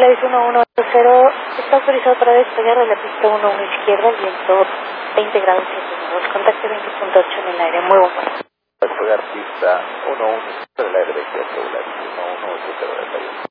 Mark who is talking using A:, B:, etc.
A: Volaris 1180, está autorizado para despegar de la pista 11 izquierda, viento 20 grados 102, contacto 20.8 en el aire, muy buen vuelo.
B: Despegar pista 11 del aire 28, Volaris 1180 del aire.